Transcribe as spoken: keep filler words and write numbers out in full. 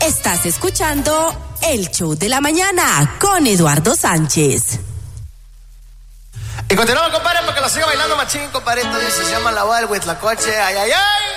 Estás escuchando El Show de la Mañana con Eduardo Sánchez. Y continuamos, compadre, porque lo sigo bailando machín, compadre. Esto dice, se llama La Boda del Huitlacoche. Ay, ay, ay.